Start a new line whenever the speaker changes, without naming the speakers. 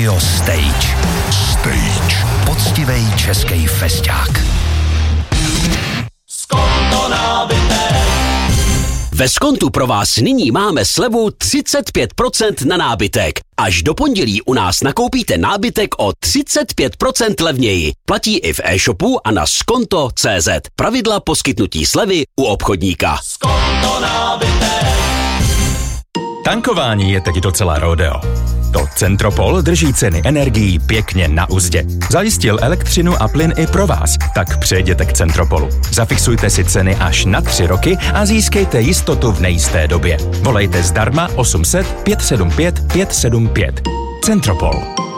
Radio Stage. Poctivej český festák.
Skonto nábytek.
Ve Skontu pro vás nyní máme slevu 35% na nábytek. Až do pondělí u nás nakoupíte nábytek o 35% levněji. Platí i v e-shopu a na skonto.cz. Pravidla poskytnutí slevy u obchodníka.
Skonto nábytek.
Tankování je teď docela rodeo. To Centropol drží ceny energií pěkně na uzdě. Zajistil elektřinu a plyn i pro vás, tak přejděte k Centropolu. Zafixujte si ceny až na 3 roky a získejte jistotu v nejisté době. Volejte zdarma 800 575 575. Centropol.